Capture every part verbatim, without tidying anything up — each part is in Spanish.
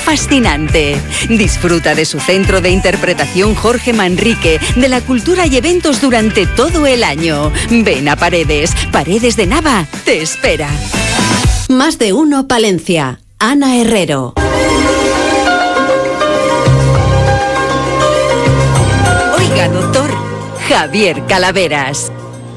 fascinante. Disfruta de su centro de interpretación Jorge Manrique, de la cultura y eventos durante todo el año. Ven a Paredes. Paredes de Nava te espera. Más de uno Palencia. Ana Herrero. Oiga, doctor. Javier Calaveras.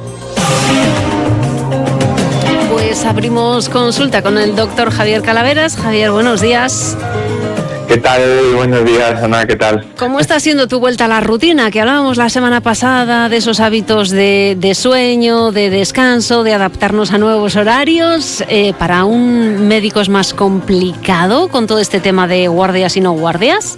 Pues abrimos consulta con el doctor Javier Calaveras. Javier, buenos días. ¿Qué tal? Buenos días, Ana, ¿qué tal? ¿Cómo está siendo tu vuelta a la rutina? Que hablábamos la semana pasada de esos hábitos de, de sueño, de descanso, de adaptarnos a nuevos horarios. Eh, ¿Para un médico es más complicado con todo este tema de guardias y no guardias?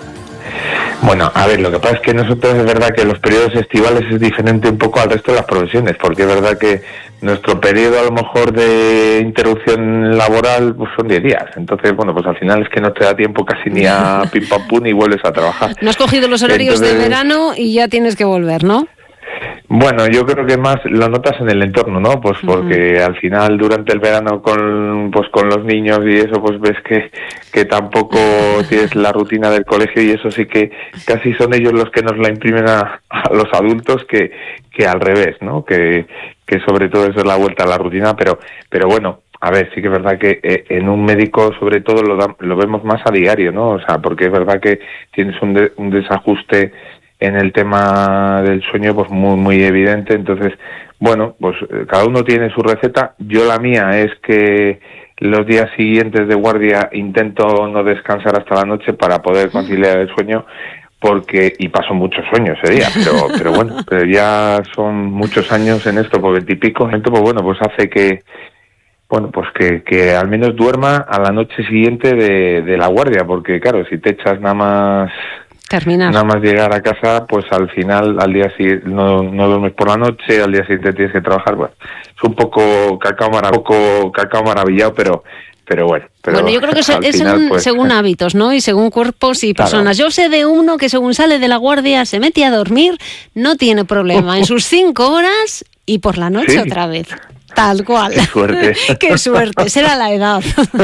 Bueno, a ver, lo que pasa es que nosotros es verdad que los periodos estivales es diferente un poco al resto de las profesiones, porque es verdad que nuestro periodo a lo mejor de interrupción laboral pues son diez días. Entonces, bueno, pues al final es que no te da tiempo casi ni a pim pam pum y vuelves a trabajar. No has cogido los horarios Entonces, de verano y ya tienes que volver, ¿no? Bueno, yo creo que más lo notas en el entorno, ¿no? Pues porque uh-huh. al final durante el verano con pues con los niños y eso pues ves que que tampoco tienes la rutina del colegio y eso sí que casi son ellos los que nos la imprimen a, a los adultos que que al revés, ¿no? Que que sobre todo eso es la vuelta a la rutina, pero pero bueno, a ver, sí que es verdad que eh, en un médico sobre todo lo da, lo vemos más a diario, ¿no? O sea, porque es verdad que tienes un de, un desajuste en el tema del sueño pues muy muy evidente. Entonces, bueno, pues cada uno tiene su receta. Yo la mía es que los días siguientes de guardia intento no descansar hasta la noche para poder conciliar el sueño, porque y paso mucho sueño ese día, pero pero bueno, pero ya son muchos años en esto, por veintipico, entonces pues bueno, pues hace que bueno, pues que, que al menos duerma a la noche siguiente de, de la guardia, porque claro, si te echas nada más Terminar. Nada más llegar a casa, pues al final, al día siguiente, no, no duermes por la noche, al día siguiente tienes que trabajar. Bueno, es un poco cacao, marav- poco cacao maravillado, pero pero bueno. Pero bueno, yo creo que es, es final, según, pues, según hábitos, ¿no? Y según cuerpos y claro. personas. Yo sé de uno que según sale de la guardia, se mete a dormir, no tiene problema, en sus cinco horas y por la noche ¿Sí? otra vez. Tal cual. Qué suerte. Qué suerte, será la edad.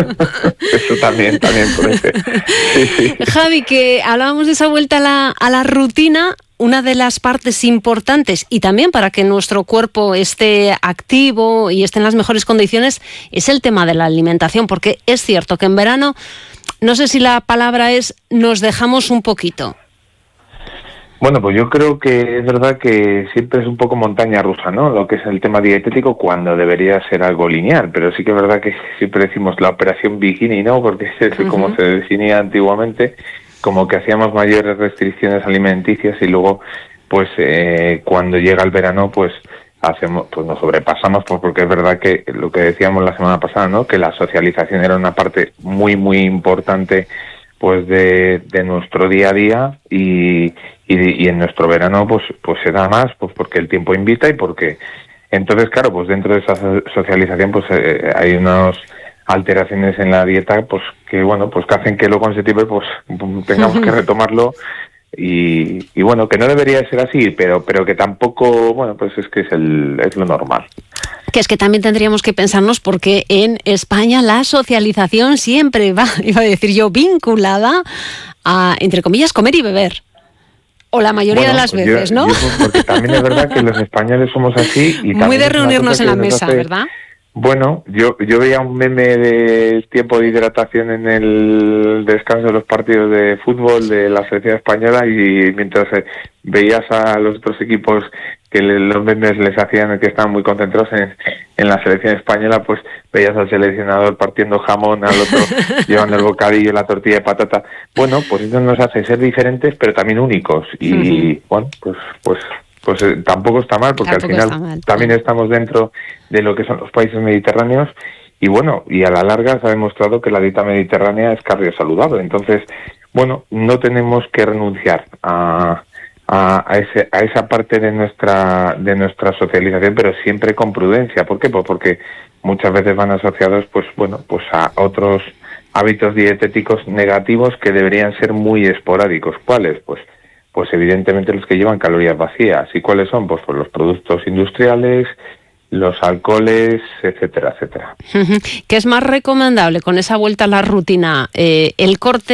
Eso también, también puede ser. Sí, sí. Javi, que hablábamos de esa vuelta a la, a la rutina, una de las partes importantes y también para que nuestro cuerpo esté activo y esté en las mejores condiciones es el tema de la alimentación, porque es cierto que en verano, no sé si la palabra es, nos dejamos un poquito. Bueno, pues yo creo que es verdad que siempre es un poco montaña rusa, ¿no? Lo que es el tema dietético cuando debería ser algo lineal, pero sí que es verdad que siempre decimos la operación bikini, ¿no? Porque es uh-huh. como se definía antiguamente, como que hacíamos mayores restricciones alimenticias y luego, pues eh, cuando llega el verano, pues hacemos, pues nos sobrepasamos, pues porque es verdad que lo que decíamos la semana pasada, ¿no? Que la socialización era una parte muy, muy importante pues de, de nuestro día a día y, y, y en nuestro verano pues pues se da más pues porque el tiempo invita y porque entonces claro pues dentro de esa socialización pues eh, hay unas alteraciones en la dieta pues que bueno pues que hacen que luego en septiembre pues tengamos que retomarlo y, y bueno que no debería ser así pero pero que tampoco bueno pues es que es el es lo normal. Que es que también tendríamos que pensarnos porque en España la socialización siempre va, iba a decir yo, vinculada a, entre comillas, comer y beber. O la mayoría bueno, de las veces, yo, ¿no? Yo, porque también es verdad que los españoles somos así. Y muy de reunirnos en la mesa, hace, ¿verdad? Bueno, yo yo veía un meme de tiempo de hidratación en el descanso de los partidos de fútbol de la selección española y mientras veías a los otros equipos que los memes les hacían que estaban muy concentrados en, en la selección española, pues veías al seleccionador partiendo jamón, al otro llevando el bocadillo, la tortilla de patata. Bueno, pues eso nos hace ser diferentes, pero también únicos. Y uh-huh. bueno, pues pues pues eh, tampoco está mal, porque tampoco al final también estamos dentro de lo que son los países mediterráneos. Y bueno, y a la larga se ha demostrado que la dieta mediterránea es cardiosaludable. Entonces, bueno, no tenemos que renunciar a A, a, ese, a esa parte de nuestra de nuestra socialización, pero siempre con prudencia. ¿Por qué? Pues porque muchas veces van asociados, pues bueno, pues a otros hábitos dietéticos negativos que deberían ser muy esporádicos. ¿Cuáles? Pues pues evidentemente los que llevan calorías vacías. ¿Y cuáles son? Pues, pues los productos industriales, los alcoholes, etcétera, etcétera. ¿Qué es más recomendable con esa vuelta a la rutina? Eh, el corte